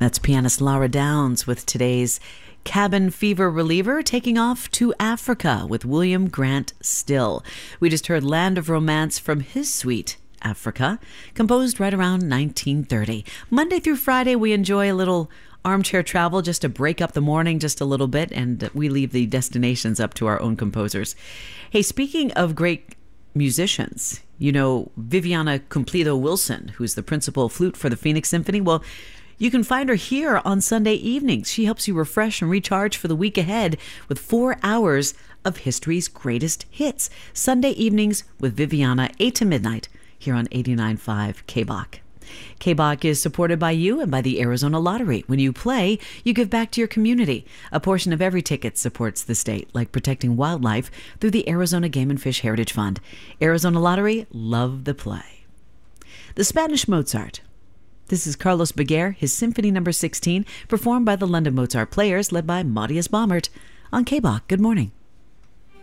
That's pianist Lara Downs with today's Cabin Fever Reliever, taking off to Africa with William Grant Still. We just heard Land of Romance from his suite, Africa, composed right around 1930. Monday through Friday, we enjoy a little armchair travel just to break up the morning just a little bit, and we leave the destinations up to our own composers. Hey, speaking of great musicians, you know Viviana Cumplido Wilson, who's the principal flute for the Phoenix Symphony? Well, you can find her here on Sunday evenings. She helps you refresh and recharge for the week ahead with 4 hours of history's greatest hits. Sunday evenings with Viviana, 8 to midnight, here on 89.5 KBOC. KBOC is supported by you and by the Arizona Lottery. When you play, you give back to your community. A portion of every ticket supports the state, like protecting wildlife through the Arizona Game and Fish Heritage Fund. Arizona Lottery, love the play. The Spanish Mozart. This is Carlos Beguer, his Symphony No. 16, performed by the London Mozart Players, led by Matthias Baumert on KBOC. Good morning.